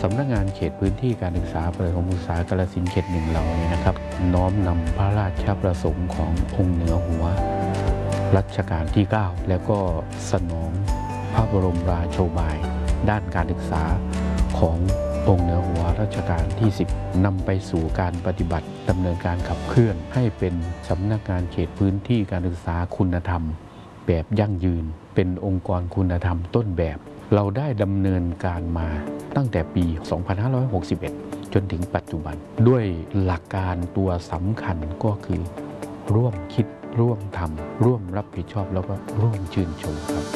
สำนักงานเขตพื้นที่การศึกษาประถมศึกษากาฬสินธุ์เขต 1เราเนี่ยนะครับน้อมนำพระราชประสงค์ขององค์เหนือหัวรัชกาลที่ 9 แล้วก็สนองพระบรมราโชบายด้านการศึกษาขององค์เหนือหัวรัชกาลที่ 10นำไปสู่การปฏิบัติดำเนินการขับเคลื่อนให้เป็นสำนักงานเขตพื้นที่การศึกษาคุณธรรมแบบยั่งยืนเป็นองค์กรคุณธรรมต้นแบบเราได้ดำเนินการมาตั้งแต่ปี 2561 จนถึงปัจจุบันด้วยหลักการตัวสำคัญก็คือร่วมคิดร่วมทำร่วมรับผิดชอบแล้วก็ร่วมชื่นชมครับ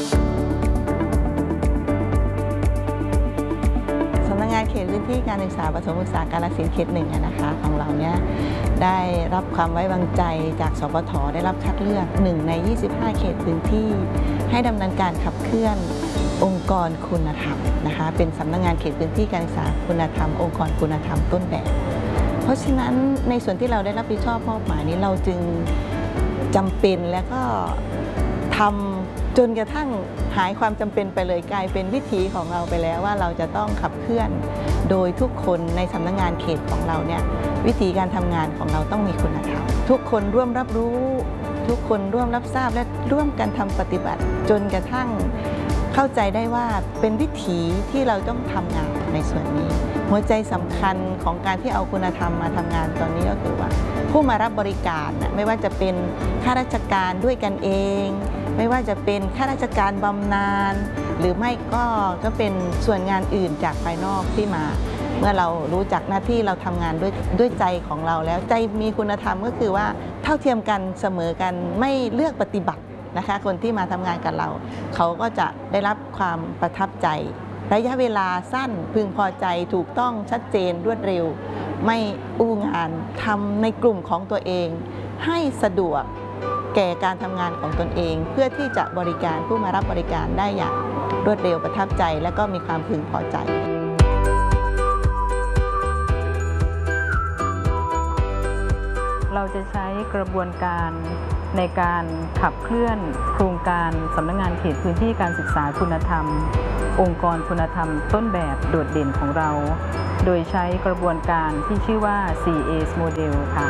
สำนักงานเขตพื้นที่การศึกษาประถมศึกษากาฬสินธุ์เขต 1นะคะของเราเนี่ยได้รับความไว้วางใจจากสปท.ได้รับคัดเลือก1ใน25เขตพื้นที่ให้ดำเนินการขับเคลื่อนองค์กรคุณธรรมนะคะเป็นสำนักงานเขตพื้นที่การศึกษาคุณธรรมองค์กรคุณธรรมต้นแบบเพราะฉะนั้นในส่วนที่เราได้รับผิดชอบมอบหมายนี้เราจึงจำเป็นแล้วก็ทำจนกระทั่งหายความจำเป็นไปเลยกลายเป็นวิถีของเราไปแล้วว่าเราจะต้องขับเคลื่อนโดยทุกคนในสำนักงานเขตของเราเนี่ยวิธีการทำงานของเราต้องมีคุณธรรมทุกคนร่วมรับรู้ทุกคนร่วมรับทราบและร่วมกันทำปฏิบัติจนกระทั่งเข้าใจได้ว่าเป็นวิถีที่เราต้องทำงานในส่วนนี้หัวใจสำคัญของการที่เอาคุณธรรมมาทำงานตอนนี้ก็คือว่าผู้มารับบริการไม่ว่าจะเป็นข้าราชการด้วยกันเองไม่ว่าจะเป็นข้าราชการบำนาญหรือไม่ก็เป็นส่วนงานอื่นจากภายนอกที่มาเมื่อเรารู้จักหน้าที่เราทำงานด้วยใจของเราแล้วใจมีคุณธรรมก็คือว่าเท่าเทียมกันเสมอกันไม่เลือกปฏิบัตินะคะคนที่มาทำงานกับเราเขาก็จะได้รับความประทับใจระยะเวลาสั้นพึงพอใจถูกต้องชัดเจนรวดเร็วไม่อู้งานทำในกลุ่มของตัวเองให้สะดวกแก่การทำงานของตนเองเพื่อที่จะบริการผู้มารับบริการได้อย่างรวดเร็วประทับใจและก็มีความพึงพอใจเราจะใช้กระบวนการในการขับเคลื่อนโครงการสำนักงานเขตพื้นที่การศึกษาคุณธรรมองค์กรคุณธรรมต้นแบบโดดเด่นของเราโดยใช้กระบวนการที่ชื่อว่า 4A's Model ค่ะ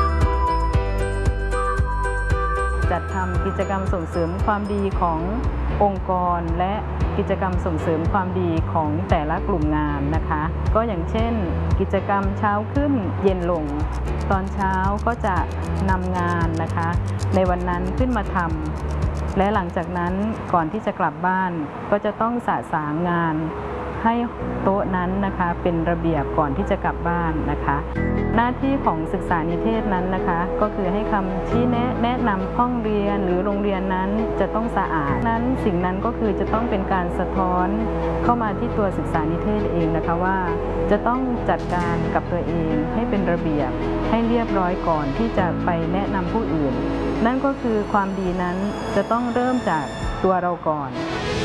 จัดทำกิจกรรมส่งเสริมความดีขององค์กรและกิจกรรมส่งเสริมความดีของแต่ละกลุ่มงานนะคะก็อย่างเช่นกิจกรรมเช้าขึ้นเย็นลงตอนเช้าก็จะนำงานนะคะในวันนั้นขึ้นมาทำและหลังจากนั้นก่อนที่จะกลับบ้านก็จะต้องสะสางงานให้โต๊ะนั้นนะคะเป็นระเบียบก่อนที่จะกลับบ้านนะคะหน้าที่ของศึกษานิเทศนั้นนะคะก็คือให้คำชี้แนะนำห้องเรียนหรือโรงเรียนนั้นจะต้องสะอาดนั้นสิ่งนั้นก็คือจะต้องเป็นการสะท้อนเข้ามาที่ตัวศึกษานิเทศเองนะคะว่าจะต้องจัดการกับตัวเองให้เป็นระเบียบให้เรียบร้อยก่อนที่จะไปแนะนำผู้อื่นนั่นก็คือความดีนั้นจะต้องเริ่มจากตัวเราก่อน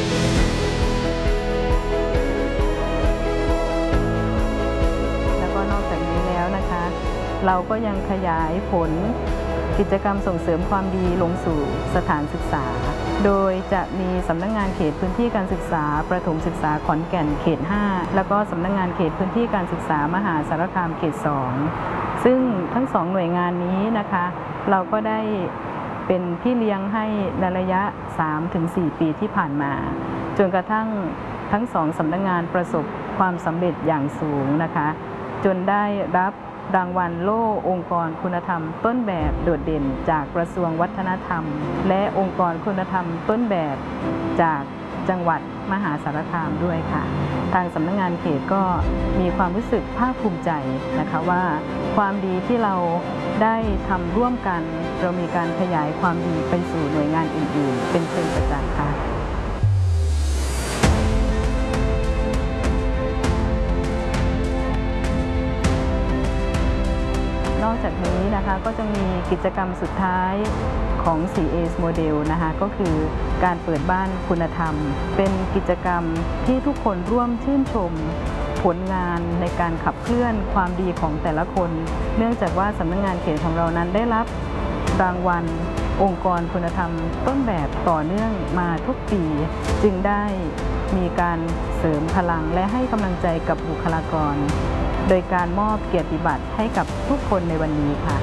นอกจากนี้แล้วนะคะเราก็ยังขยายผลกิจกรรมส่งเสริมความดีลงสู่สถานศึกษาโดยจะมีสำนักงานเขตพื้นที่การศึกษาประถมศึกษาขอนแก่นเขต 5แล้วก็สำนักงานเขตพื้นที่การศึกษามหาสารคามเขต 2ซึ่งทั้ง2หน่วยงานนี้นะคะเราก็ได้เป็นพี่เลี้ยงให้ในระยะ 3-4 ปีที่ผ่านมาจนกระทั่งทั้ง2สำนักงานประสบความสำเร็จอย่างสูงนะคะจนได้รับรางวัลโล่องค์กรคุณธรรมต้นแบบโดดเด่นจากกระทรวงวัฒนธรรมและองค์กรคุณธรรมต้นแบบจากจังหวัดมหาสารคามด้วยค่ะทางสำนักงานเขตก็มีความรู้สึกภาคภูมิใจนะคะว่าความดีที่เราได้ทำร่วมกันเรามีการขยายความดีไปสู่หน่วยงานอื่นๆเป็นเชิงประจักษ์ค่ะนอกจากนี้นะคะก็จะมีกิจกรรมสุดท้ายของ 4A's Model นะคะก็คือการเปิดบ้านคุณธรรมเป็นกิจกรรมที่ทุกคนร่วมชื่นชมผลงานในการขับเคลื่อนความดีของแต่ละคนเนื่องจากว่าสำนักงานเขตของเรานั้นได้รับรางวัลองค์กรคุณธรรมต้นแบบต่อเนื่องมาทุกปีจึงได้มีการเสริมพลังและให้กำลังใจกับบุคลากร โดยการมอบเกียรติบัตรให้กับทุกคนในวันนี้ค่ะ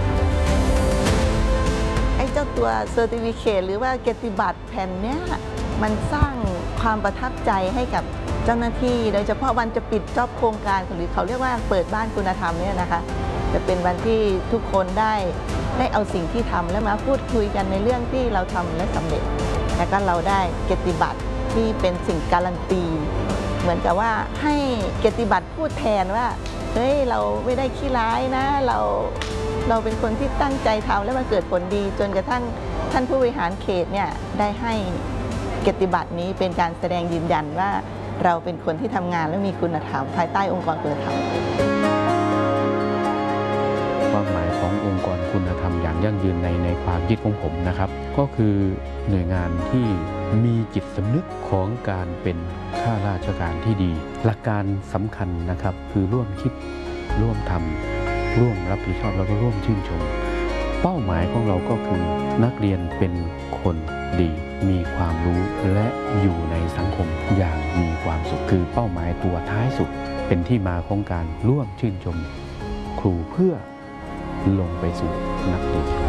ไอ้เจ้าตัวเซอร์ติฟิเคตหรือว่าเกียรติบัตรแผ่นเนี้ยมันสร้างความประทับใจให้กับเจ้าหน้าที่โดยเฉพาะวันจะปิดจอบโครงการหรือเขาเรียกว่าเปิดบ้านคุณธรรมเนี่ยนะคะจะเป็นวันที่ทุกคนได้เอาสิ่งที่ทำแล้วมาพูดคุยกันในเรื่องที่เราทำและสำเร็จแล้วก็เราได้เกียรติบัตรที่เป็นสิ่งการันตีเหมือนกับว่าให้เกียรติบัตรพูดแทนว่าเฮ้ยเราไม่ได้ขี้ร้ายนะเราเป็นคนที่ตั้งใจทำแล้วมันเกิดผลดีจนกระทั่งท่านผู้บริหารเขตเนี่ยได้ให้เกียรติบัตรนี้เป็นการแสดงยืนยันว่าเราเป็นคนที่ทำงานและมีคุณธรรมภายใต้องค์กรคุณธรรมความหมายขององค์กรคุณธรรมอย่างยั่งยืนในความคิดของผมนะครับ ก็คือหน่วยงานที่มีจิตสำนึกของการเป็นข้าราชการที่ดีหลักการสำคัญนะครับคือร่วมคิดร่วมทำร่วมรับผิดชอบแล้วก็ร่วมชื่นชมเป้าหมายของเราก็คือนักเรียนเป็นคนดีมีความรู้และอยู่ในสังคมอย่างมีความสุขคือเป้าหมายตัวท้ายสุดเป็นที่มาของการร่วมชื่นชมครูเพื่อลงไปสู่นักเรียน